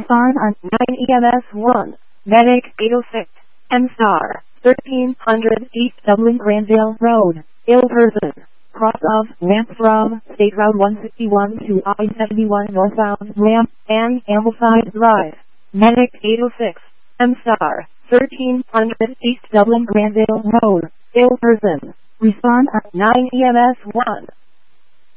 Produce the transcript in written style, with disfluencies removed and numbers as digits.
Respond on 9 EMS 1. Medic 806. M-Star. 1300 East Dublin Granville Road. Ill person. Cross of ramp from State Route 161 to I-71 northbound ramp and Ambleside Drive. Medic 806. M-Star. 1300 East Dublin Granville Road. Ill person. Respond at 9 EMS 1.